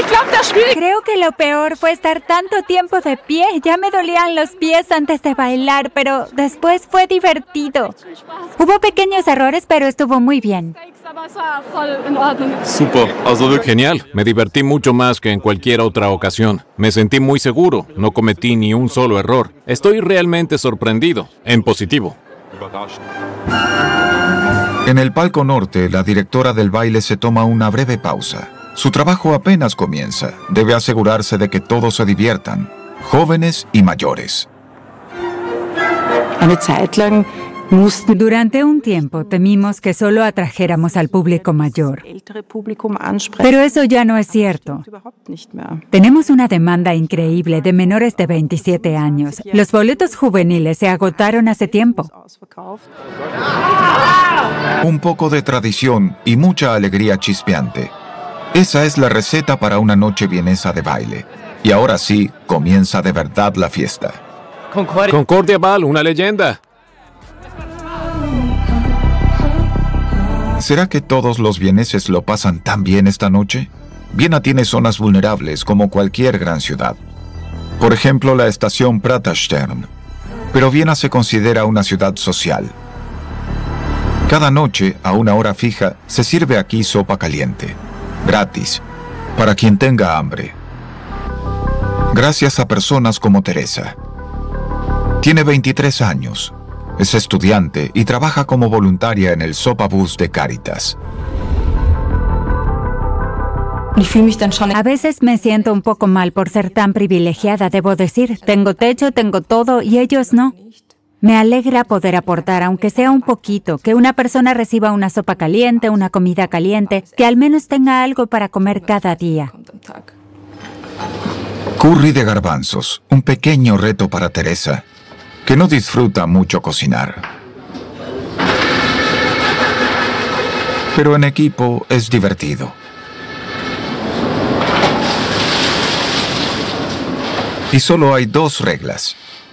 Creo que lo peor fue estar tanto tiempo de pie. Ya me dolían los pies antes de bailar, pero después fue divertido. Hubo pequeños errores, pero estuvo muy bien. Super, genial. Me divertí mucho más que en cualquier otra ocasión. Me sentí muy seguro. No cometí ni un solo error. Estoy realmente sorprendido, en positivo. En el palco norte, la directora del baile se toma una breve pausa. Su trabajo apenas comienza. Debe asegurarse de que todos se diviertan, jóvenes y mayores. Durante un tiempo temimos que solo atrajéramos al público mayor. Pero eso ya no es cierto. Tenemos una demanda increíble de menores de 27 años. Los boletos juveniles se agotaron hace tiempo. Un poco de tradición y mucha alegría chispeante. Esa es la receta para una noche vienesa de baile. Y ahora sí, comienza de verdad la fiesta. Concordia Ball, una leyenda. ¿Será que todos los vieneses lo pasan tan bien esta noche? Viena tiene zonas vulnerables como cualquier gran ciudad. Por ejemplo, la estación Praterstern. Pero Viena se considera una ciudad social. Cada noche, a una hora fija, se sirve aquí sopa caliente. Gratis, para quien tenga hambre. Gracias a personas como Teresa. Tiene 23 años, es estudiante y trabaja como voluntaria en el Sopabus de Cáritas. A veces me siento un poco mal por ser tan privilegiada, debo decir. Tengo techo, tengo todo y ellos no. Me alegra poder aportar, aunque sea un poquito, que una persona reciba una sopa caliente, una comida caliente, que al menos tenga algo para comer cada día. Curry de garbanzos, un pequeño reto para Teresa, que no disfruta mucho cocinar. Pero en equipo es divertido. Y solo hay 2 reglas.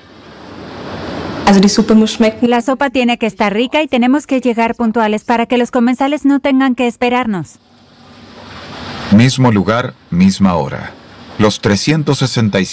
La sopa tiene que estar rica y tenemos que llegar puntuales para que los comensales no tengan que esperarnos. Mismo lugar, misma hora. Los 365